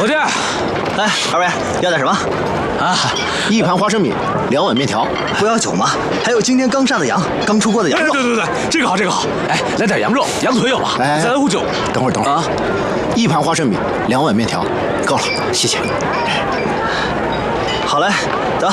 伙计， 来，二位要点什么？ 啊，1盘花生米，2碗面条。 不要酒吗？还有今天刚杀的羊，刚出锅的羊肉。 对，这个好，这个好。哎，来点羊肉，羊腿有吗？ 哎， 再来壶酒。 等会儿啊！1盘花生米，2碗面条，够了，谢谢。 好嘞，得。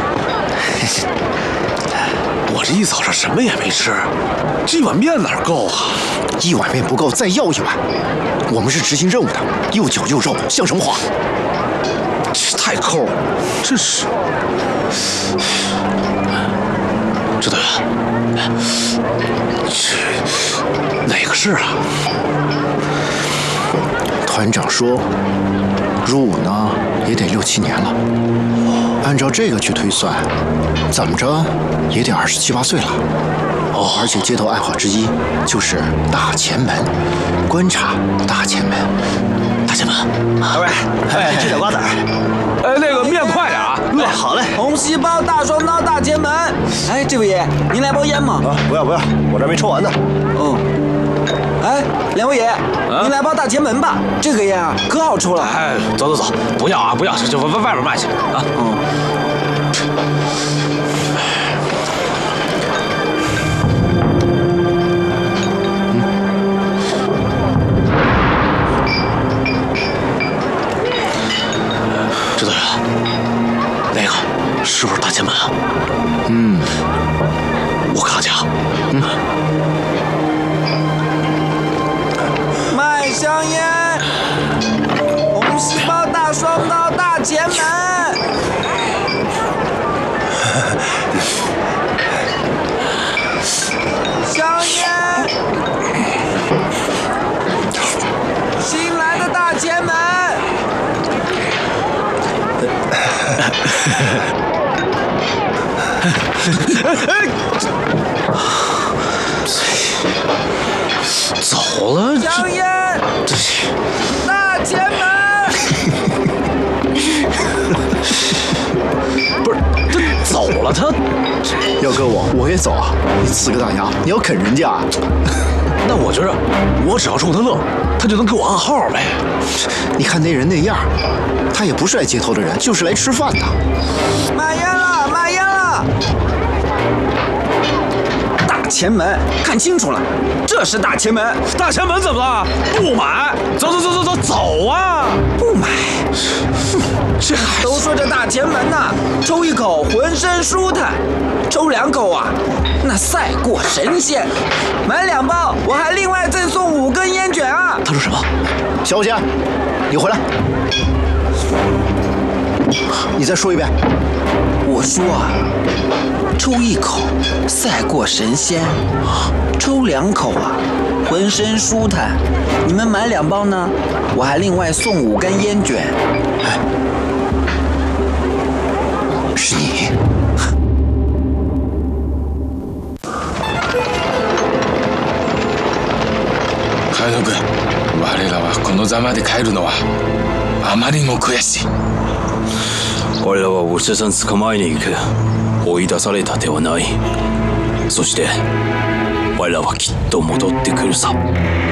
我这一早上什么也没吃，这碗面哪够啊 ？1碗面不够，再要1碗。我们是执行任务的，又酒又肉，像什么话？ 这太抠了，真是。支队员，这哪个是啊？ 团长说，入伍呢也得6、7年了。按照这个去推算，怎么着也得27、28岁了。而且街头爱好之一就是大前门，观察大前门。 大前门， 二位，吃点瓜子儿。 那个面快点啊！ 好嘞。 红细胞大双刀大前门。哎，这位爷，您来包烟吗？ 啊，不要，我这没抽完呢。 哎，2位爷，您来包大前门吧，这个烟啊可好抽了。 哎，走，不要啊，不要，就外边卖去啊。支队员，那个是不是大前门啊？我看见啊。 卖香烟，红细胞大双刀大前门。香烟，新来的大前门。 走了。 香烟，大前门。 不是，他走了，他要搁我也走啊！你呲个大牙，你要啃人家啊？ 那我觉着，我只要冲他乐，他就能给我暗号呗。 你看那人那样，他也不是来街头的人，就是来吃饭的。 买烟了！大前门，看清楚了，这是大前门。 大前门怎么了？不买！走啊！ 不买。 这都说这大前门呐，抽1口浑身舒坦，抽2口啊，那赛过神仙。买2包，我还另外赠送5根烟卷啊！ 他说什么？ 小姐，你回来，你再说一遍。 我说啊，抽1口赛过神仙，抽2口啊，浑身舒坦。你们买2包呢，我还另外送5根烟卷。 哎，是你。 海野君、我らはこのざまで帰るのはあまりにも悔しい。 我らはお医者さん捕まえに行く。追い出された手はない。そして我らはきっと戻ってくるさ。